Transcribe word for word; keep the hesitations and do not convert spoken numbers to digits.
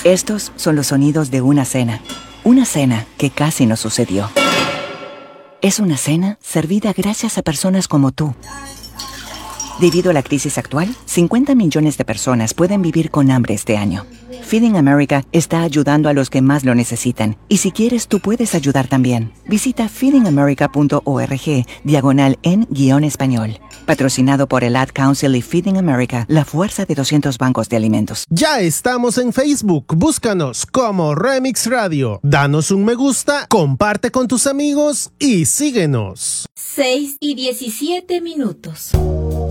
Estos son los sonidos de una cena. Una cena que casi no sucedió. Es una cena servida gracias a personas como tú. Debido a la crisis actual, cincuenta millones de personas pueden vivir con hambre este año. Feeding America está ayudando a los que más lo necesitan. Y si quieres, tú puedes ayudar también. Visita feedingamerica.org, diagonal en guión español. Patrocinado por el Ad Council y Feeding America, la fuerza de doscientos bancos de alimentos. Ya estamos en Facebook. Búscanos como Remix Radio. Danos un me gusta, comparte con tus amigos y síguenos. seis y diecisiete minutos.